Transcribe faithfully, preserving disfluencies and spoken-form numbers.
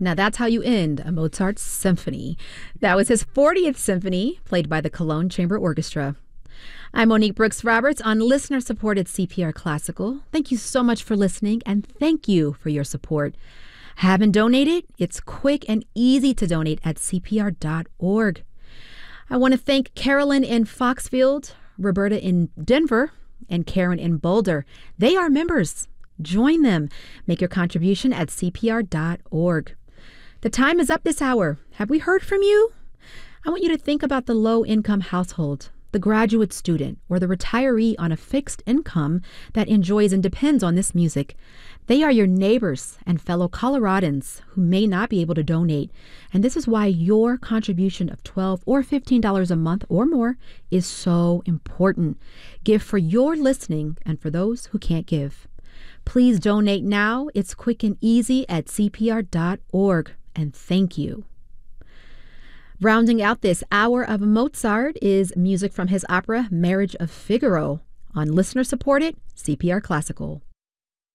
Now that's how you end a Mozart symphony. That was his fortieth symphony, played by the Cologne Chamber Orchestra. I'm Monique Brooks Roberts on listener-supported C P R Classical. Thank you so much for listening, and thank you for your support. Haven't donated? It's quick and easy to donate at C P R dot org. I want to thank Carolyn in Foxfield, Roberta in Denver, and Karen in Boulder. They are members. Join them. Make your contribution at C P R dot org. The time is up this hour. Have we heard from you? I want you to think about the low-income household, the graduate student, or the retiree on a fixed income that enjoys and depends on this music. They are your neighbors and fellow Coloradans who may not be able to donate, and this is why your contribution of twelve dollars or fifteen dollars a month or more is so important. Give for your listening and for those who can't give. Please donate now. It's quick and easy at C P R dot org, and thank you. Rounding out this hour of Mozart is music from his opera Marriage of Figaro on listener-supported C P R Classical.